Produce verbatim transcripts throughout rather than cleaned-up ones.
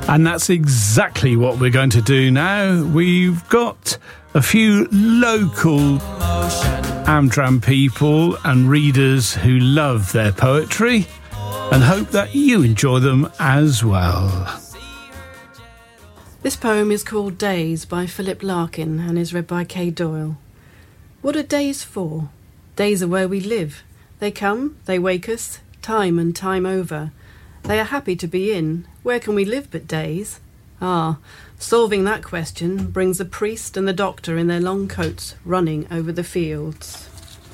And that's exactly what we're going to do now. We've got a few local Amdram people and readers who love their poetry and hope that you enjoy them as well. This poem is called Days by Philip Larkin and is read by Kay Doyle. What are days for? Days are where we live. They come, they wake us, time and time over. They are happy to be in. Where can we live but days? Ah, solving that question brings the priest and the doctor in their long coats running over the fields.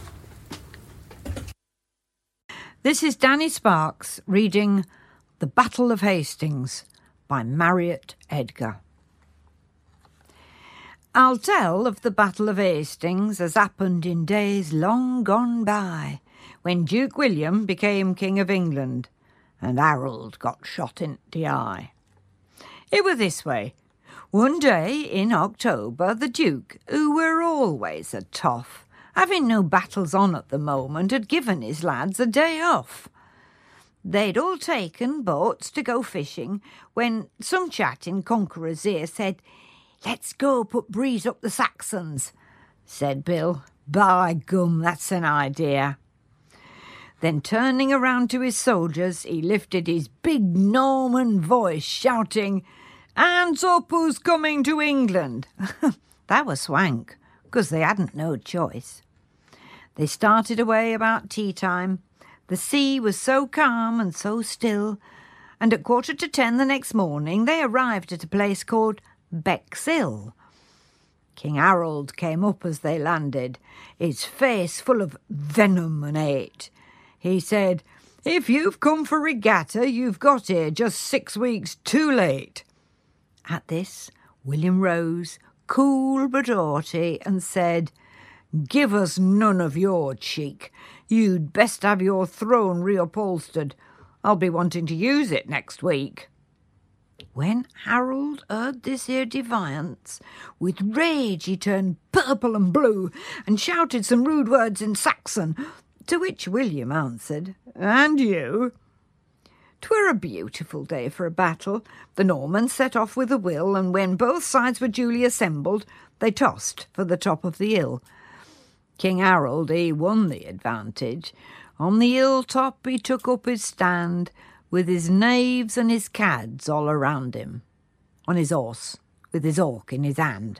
This is Danny Sparks reading The Battle of Hastings by Marriott Edgar. I'll tell of the Battle of Hastings as happened in days long gone by, when Duke William became King of England and Harold got shot in the eye. It was this way. One day in October, the Duke, who were always a toff, having no battles on at the moment, had given his lads a day off. They'd all taken boats to go fishing when some chat in Conqueror's ear said, "Let's go put breeze up the Saxons." Said Bill, "By gum, that's an idea." Then turning around to his soldiers, he lifted his big Norman voice, shouting, "Hands up, who's coming to England?" That was swank, because they hadn't no choice. They started away about tea time. The sea was so calm and so still, and at quarter to ten the next morning they arrived at a place called Bexhill. King Harold came up as they landed, his face full of venom and hate. He said, "If you've come for regatta, you've got here just six weeks too late." At this, William rose, cool but haughty, and said, "Give us none of your cheek. You'd best have your throne reupholstered. I'll be wanting to use it next week." When Harold heard this here defiance, with rage he turned purple and blue and shouted some rude words in Saxon, to which William answered, "And you?" 'Twere a beautiful day for a battle. The Normans set off with a will, and when both sides were duly assembled, they tossed for the top of the hill. King Harold, he won the advantage. On the hilltop he took up his stand, with his knaves and his cads all around him, on his horse, with his hawk in his hand.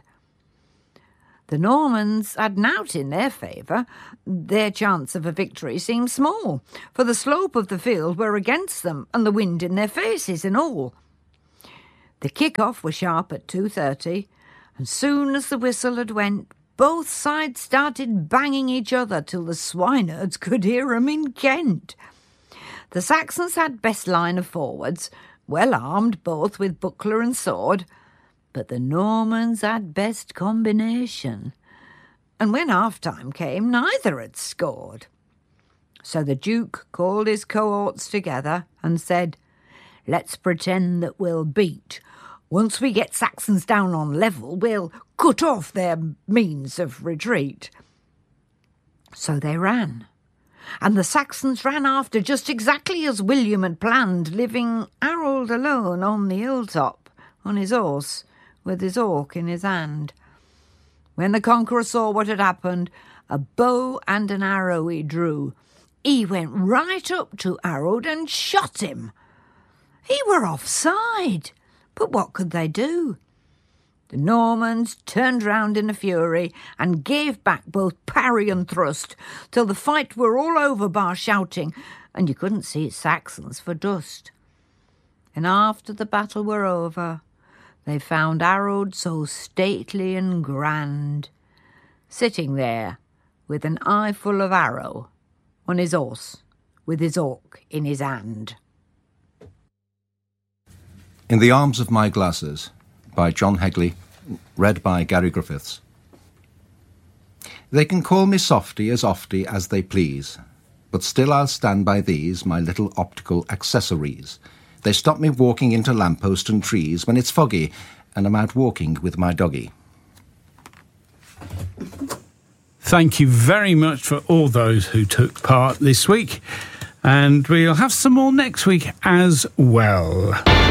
The Normans had nought in their favour. Their chance of a victory seemed small, for the slope of the field were against them, and the wind in their faces and all. The kick-off was sharp at two thirty, and soon as the whistle had went, both sides started banging each other till the swineherds could hear 'em in Kent. The Saxons had best line of forwards, well armed both with buckler and sword, but the Normans had best combination, and when half-time came, neither had scored. So the Duke called his cohorts together and said, "Let's pretend that we'll beat. Once we get Saxons down on level, we'll cut off their means of retreat." So they ran, and the Saxons ran after just exactly as William had planned, leaving Harold alone on the hilltop, on his horse, with his hawk in his hand. When the conqueror saw what had happened, a bow and an arrow he drew. He went right up to Harold and shot him. He were offside, but what could they do? The Normans turned round in a fury and gave back both parry and thrust, till the fight were all over bar shouting, and you couldn't see Saxons for dust. And after the battle were over, they found Harold so stately and grand, sitting there with an eye full of arrow on his horse, with his hawk in his hand. In the Arms of My Glasses, by John Hegley, read by Gary Griffiths. They can call me softy as ofty as they please, but still I'll stand by these, my little optical accessories. They stop me walking into lamppost and trees when it's foggy and I'm out walking with my doggy. Thank you very much for all those who took part this week, and we'll have some more next week as well.